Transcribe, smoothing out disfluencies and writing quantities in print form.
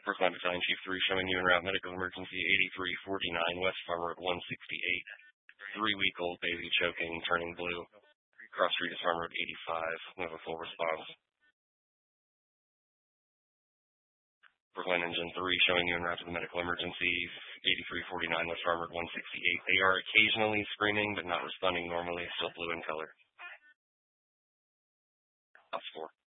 Brooklyn Battalion Chief 3 showing you en route medical emergency 8349 West Farm Road 168. 3-week-old baby choking, turning blue. Cross street is Farm Road 85. We have a full response. Brooklyn Engine 3 showing you en route to the medical emergency 8349 West Farm Road 168. They are occasionally screaming but not responding normally, still blue in color. Ops 4.